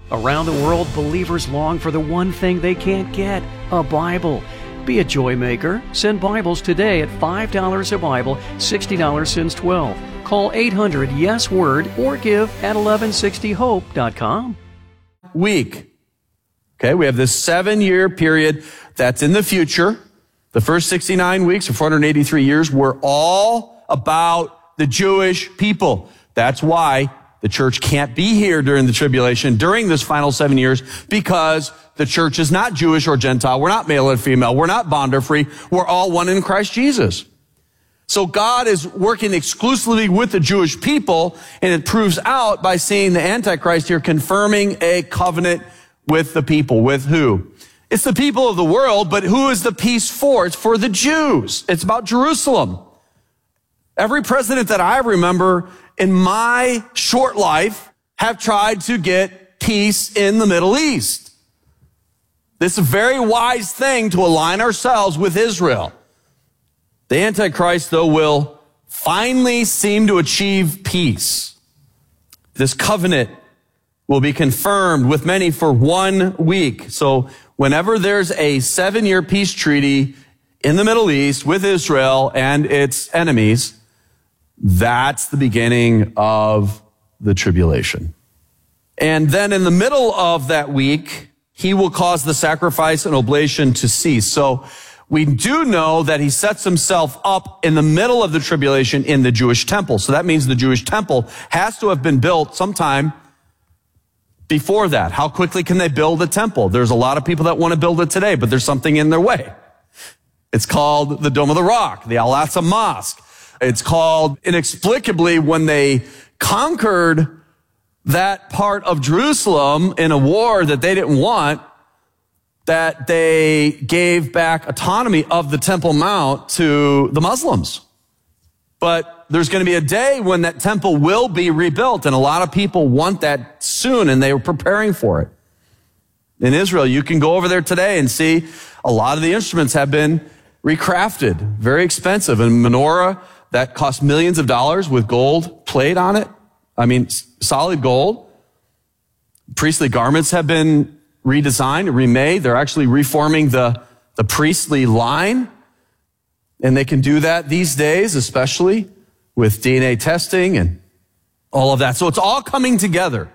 Around the world, believers long for the one thing they can't get, a Bible. Be a joy maker. Send Bibles today at $5 a Bible, $60 since 12. Call 800-YES-WORD or give at 1160hope.com. Week. Okay, we have this 7-year period that's in the future. The first 69 weeks or 483 years were all about the Jewish people. That's why the church can't be here during the tribulation, during this final 7 years, because the church is not Jewish or Gentile. We're not male or female. We're not bond or free. We're all one in Christ Jesus. So God is working exclusively with the Jewish people, and it proves out by seeing the Antichrist here confirming a covenant with the people. With who? It's the people of the world, but who is the peace for? It's for the Jews. It's about Jerusalem. Every president that I remember in my short life have tried to get peace in the Middle East. This is a very wise thing to align ourselves with Israel. The Antichrist, though, will finally seem to achieve peace. This covenant will be confirmed with many for 1 week. So whenever there's a 7-year peace treaty in the Middle East with Israel and its enemies, that's the beginning of the tribulation. And then in the middle of that week, he will cause the sacrifice and oblation to cease. So we do know that he sets himself up in the middle of the tribulation in the Jewish temple. So that means the Jewish temple has to have been built sometime before that. How quickly can they build a temple? There's a lot of people that want to build it today, but there's something in their way. It's called the Dome of the Rock, the Al-Aqsa Mosque. It's called, inexplicably, when they conquered that part of Jerusalem in a war that they didn't want, that they gave back autonomy of the Temple Mount to the Muslims. But there's going to be a day when that temple will be rebuilt, and a lot of people want that soon, and they were preparing for it. In Israel, you can go over there today and see a lot of the instruments have been recrafted, very expensive. A menorah that cost millions of dollars with gold plate on it. I mean, solid gold. Priestly garments have been redesigned, remade. They're actually reforming the priestly line. And they can do that these days, especially with DNA testing and all of that. So it's all coming together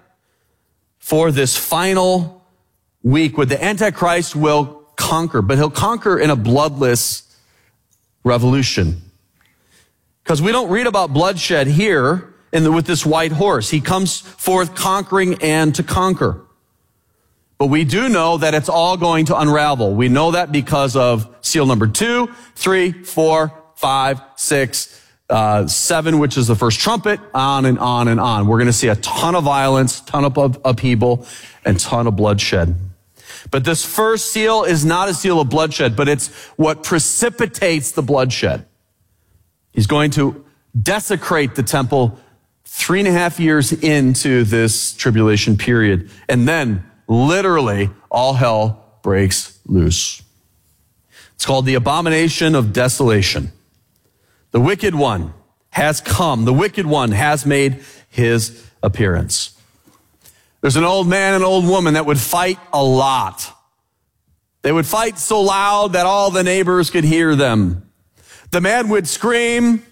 for this final week where the Antichrist will conquer, but he'll conquer in a bloodless revolution. Because we don't read about bloodshed here with this white horse. He comes forth conquering and to conquer. But we do know that it's all going to unravel. We know that because of seal number 2, 3, 4, 5, 6, 7, which is the first trumpet, on and on and on. We're going to see a ton of violence, ton of upheaval, and ton of bloodshed. But this first seal is not a seal of bloodshed, but it's what precipitates the bloodshed. He's going to desecrate the temple 3.5 years into this tribulation period. And then, literally, all hell breaks loose. It's called the abomination of desolation. The wicked one has come. The wicked one has made his appearance. There's an old man and an old woman that would fight a lot. They would fight so loud that all the neighbors could hear them. The man would scream,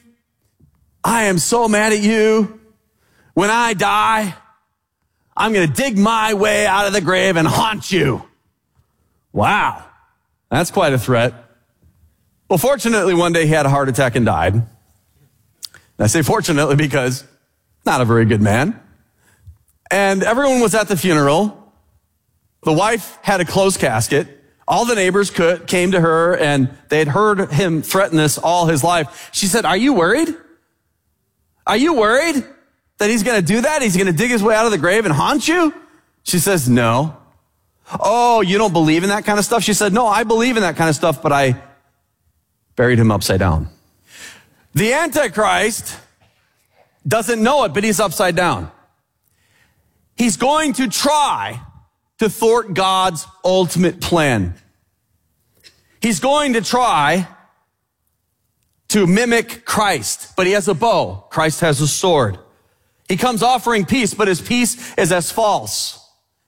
"I am so mad at you. When I die, I'm going to dig my way out of the grave and haunt you." Wow, that's quite a threat. Well, fortunately, one day he had a heart attack and died. And I say fortunately because not a very good man. And everyone was at the funeral. The wife had a closed casket. All the neighbors came to her, and they had heard him threaten this all his life. She said, "Are you worried? Are you worried that he's going to do that? He's going to dig his way out of the grave and haunt you?" She says, "No." "Oh, you don't believe in that kind of stuff?" She said, "No, I believe in that kind of stuff, but I buried him upside down." The Antichrist doesn't know it, but he's upside down. He's going to try to thwart God's ultimate plan. He's going to try to mimic Christ, but he has a bow. Christ has a sword. He comes offering peace, but his peace is as false.